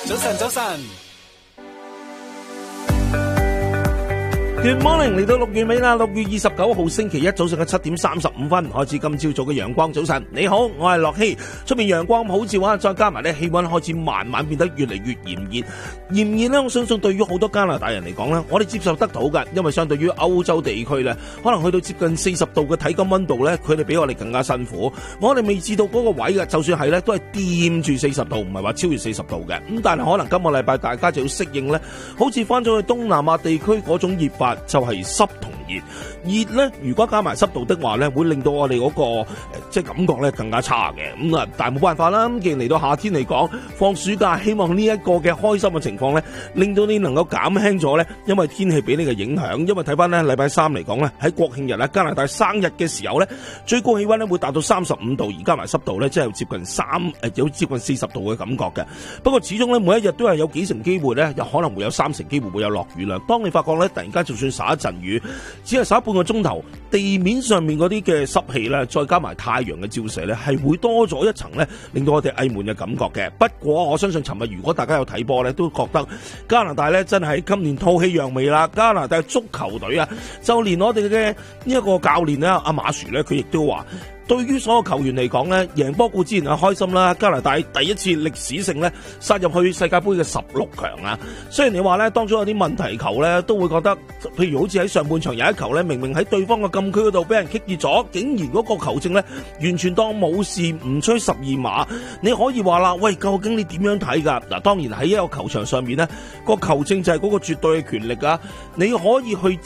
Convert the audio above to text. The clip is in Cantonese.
早晨，早晨。 Good morning， 嚟到6月尾啦，6月29號星期一早上嘅7點35分開始今朝早嘅陽光早晨。你好，我係樂希，出面陽光普照啊，再加埋咧氣溫開始慢慢變得越嚟越炎熱。炎熱咧，我相信對於好多加拿大人嚟講咧，我哋接受得到嘅，因為相對於歐洲地區咧，可能去到接近40度嘅體感溫度咧，佢哋比我哋更加辛苦。我哋未至到嗰個位嘅，就算係咧，都係掂住40度，唔係話超越40度嘅。咁但係可能今個禮拜大家就要適應咧，好似翻咗去東南亞地區嗰種熱法。就係濕同熱咧，如果加埋濕度的話咧，會令到我哋嗰個即係感覺咧更加差嘅。咁啊，但係冇辦法啦。咁既然嚟到夏天嚟講，放暑假，希望呢一個嘅開心嘅情況咧，令到你能夠減輕咗咧，因為天氣俾你嘅影響。因為睇翻咧禮拜三嚟講咧，喺國慶日咧，加拿大生日嘅時候咧，最高氣溫咧會達到35度，而加埋濕度咧，即係接近有接近40度嘅感覺嘅。不過始終咧，每一日都係有幾成機會咧，有可能會有3成機會會有落雨量。當你發覺咧，突然間就算灑一陣雨，只係灑半個鐘頭，地面上面嗰啲嘅濕氣咧，再加埋太陽嘅照射咧，係會多咗一層咧，令到我哋翳悶嘅感覺嘅。不過我相信尋日如果大家有睇波咧，都覺得加拿大咧真係今年吐氣揚眉啦。加拿大足球隊啊，就連我哋嘅呢一個教練咧，阿馬殊咧，佢亦都話，對於所有球員嚟講咧，贏波固之然係開心啦。加拿大第一次歷史性咧殺入去世界盃嘅16強啊！雖然你話咧當中有啲問題球咧，都會覺得，譬如好似喺上半場有一球咧，明明喺對方嘅禁區嗰度俾人棘住咗，竟然嗰個球證咧完全當冇事，唔吹12碼。你可以話啦，喂，究竟你點樣睇㗎？嗱，當然喺一個球場上面咧，個球證就係嗰個絕對嘅權力啊！你可以去